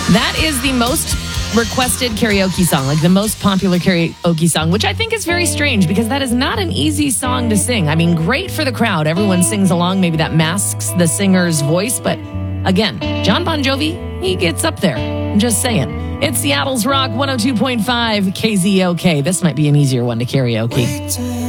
That is the most requested karaoke song, like the most popular karaoke song, which I think is very strange because that is not an easy song to sing. I mean, great for the crowd. Everyone sings along. Maybe that masks the singer's voice. But again, John Bon Jovi, he gets up there. I'm just saying. It's Seattle's Rock 102.5 KZOK. This might be an easier one to karaoke.